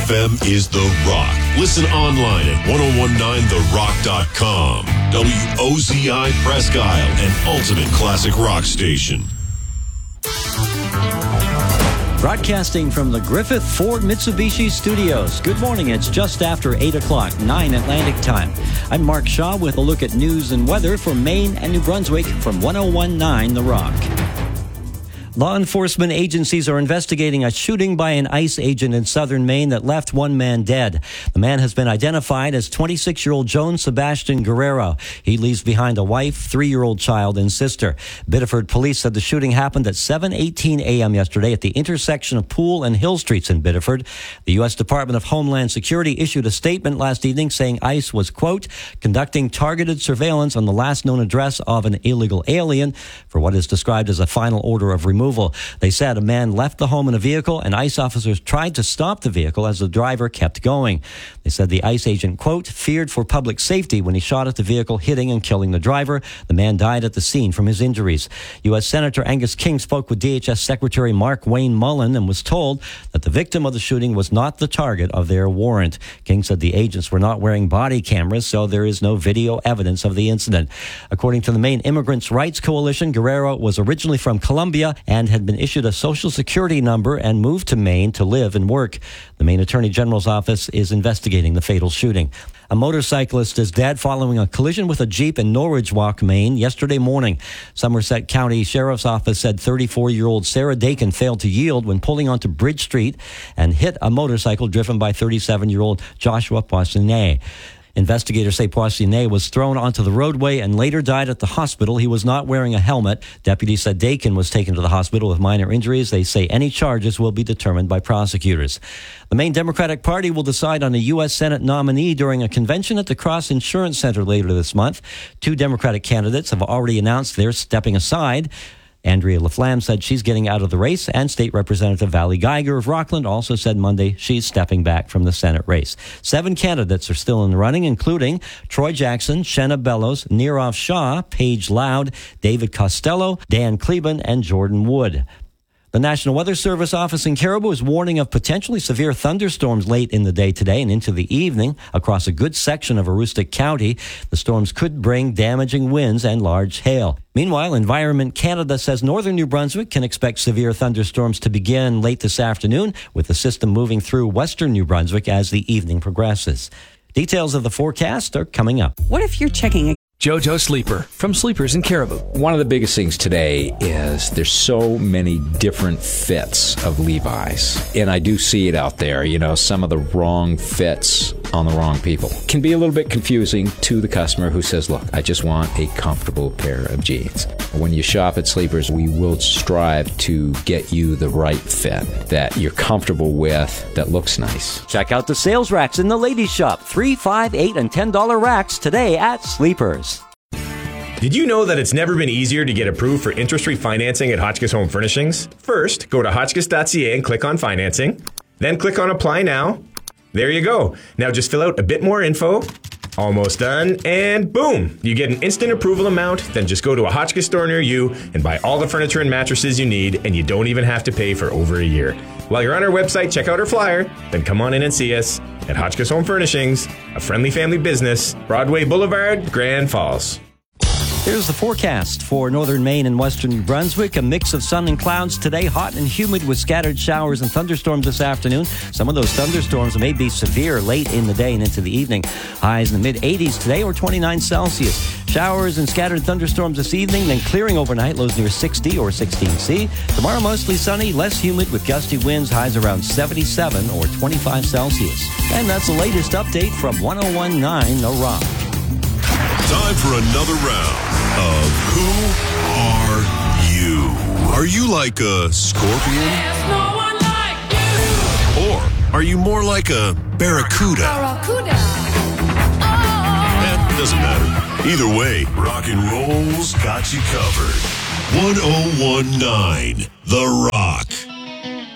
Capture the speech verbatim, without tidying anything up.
F M is The Rock. Listen online at ten nineteen the rock dot com. W O Z I Presque Isle, an ultimate classic rock station. Broadcasting from the Griffith Ford Mitsubishi Studios. Good morning. It's just after eight o'clock, nine Atlantic time. I'm Mark Shaw with a look at news and weather for Maine and New Brunswick from ten nineteen The Rock. Law enforcement agencies are investigating a shooting by an ICE agent in southern Maine that left one man dead. The man has been identified as twenty-six-year-old Joan Sebastian Guerrero. He leaves behind a wife, three-year-old child, and sister. Biddeford police said the shooting happened at seven eighteen a.m. yesterday at the intersection of Poole and Hill Streets in Biddeford. The U S Department of Homeland Security issued a statement last evening saying ICE was, quote, conducting targeted surveillance on the last known address of an illegal alien for what is described as a final order of removal. They said a man left the home in a vehicle and ICE officers tried to stop the vehicle as the driver kept going. They said the ICE agent, quote, feared for public safety when he shot at the vehicle, hitting and killing the driver. The man died at the scene from his injuries. U S Senator Angus King spoke with D H S Secretary Mark Wayne Mullen and was told that the victim of the shooting was not the target of their warrant. King said the agents were not wearing body cameras, so there is no video evidence of the incident. According to the Maine Immigrants' Rights Coalition, Guerrero was originally from Colombia and had been issued a Social Security number and moved to Maine to live and work. The Maine Attorney General's office is investigating the fatal shooting. A motorcyclist is dead following a collision with a Jeep in Norridge Walk, Maine, yesterday morning. Somerset County Sheriff's Office said thirty-four-year-old Sarah Dakin failed to yield when pulling onto Bridge Street and hit a motorcycle driven by thirty-seven-year-old Joshua Poissonnet. Investigators say Poissonnet was thrown onto the roadway and later died at the hospital. He was not wearing a helmet. Deputies said Dakin was taken to the hospital with minor injuries. They say any charges will be determined by prosecutors. The Maine Democratic Party will decide on a U S Senate nominee during a convention at the Cross Insurance Center later this month. Two Democratic candidates have already announced they're stepping aside. Andrea LaFlamme said she's getting out of the race, and State Representative Valley Geiger of Rockland also said Monday she's stepping back from the Senate race. Seven candidates are still in the running, including Troy Jackson, Shenna Bellows, Neerav Shah, Paige Loud, David Costello, Dan Kleben, and Jordan Wood. The National Weather Service office in Caribou is warning of potentially severe thunderstorms late in the day today and into the evening across a good section of Aroostook County. The storms could bring damaging winds and large hail. Meanwhile, Environment Canada says northern New Brunswick can expect severe thunderstorms to begin late this afternoon, with the system moving through western New Brunswick as the evening progresses. Details of the forecast are coming up. What if you're checking a JoJo Sleeper from Sleepers in Caribou. One of the biggest things today is there's so many different fits of Levi's. And I do see it out there, you know, some of the wrong fits on the wrong people. Can be a little bit confusing to the customer who says, look, I just want a comfortable pair of jeans. When you shop at Sleepers, we will strive to get you the right fit that you're comfortable with, that looks nice. Check out the sales racks in the ladies' shop. Three, five, eight, and ten dollar racks today at Sleepers. Did you know that it's never been easier to get approved for interest-free financing at Hotchkiss Home Furnishings? First, go to hotchkiss dot c a and click on financing. Then click on apply now. There you go. Now just fill out a bit more info. Almost done, and boom! You get an instant approval amount. Then just go to a Hotchkiss store near you and buy all the furniture and mattresses you need, and you don't even have to pay for over a year. While you're on our website, check out our flyer, then come on in and see us at Hotchkiss Home Furnishings, a friendly family business, Broadway Boulevard, Grand Falls. Here's the forecast for northern Maine and western New Brunswick. A mix of sun and clouds today, hot and humid with scattered showers and thunderstorms this afternoon. Some of those thunderstorms may be severe late in the day and into the evening. Highs in the mid eighties today or twenty-nine Celsius. Showers and scattered thunderstorms this evening, then clearing overnight, lows near sixty or sixteen C. Tomorrow mostly sunny, less humid with gusty winds, highs around seventy-seven or twenty-five Celsius. And that's the latest update from ten nineteen The Rock. Time for another round of Who Are You? Are you like a scorpion? There's no one like you. Or are you more like a barracuda? Barracuda. Eh, doesn't matter. Either way, rock and roll's got you covered. ten nineteen The Rock.